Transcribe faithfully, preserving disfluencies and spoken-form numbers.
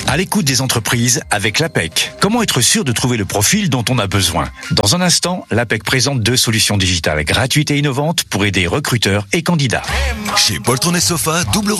À l'écoute des entreprises avec l'A P E C. Comment être sûr de trouver le profil dont on a besoin? Dans un instant, l'A P E C présente deux solutions digitales gratuites et innovantes pour aider recruteurs et candidats. Chez Poltron et Sofa, double